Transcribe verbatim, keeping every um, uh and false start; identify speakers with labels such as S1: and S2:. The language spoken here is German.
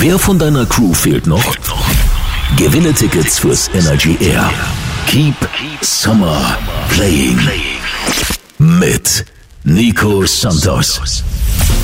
S1: Wer von deiner Crew fehlt noch? Gewinne Tickets fürs Energy Air. Keep Summer Playing mit Nico Santos.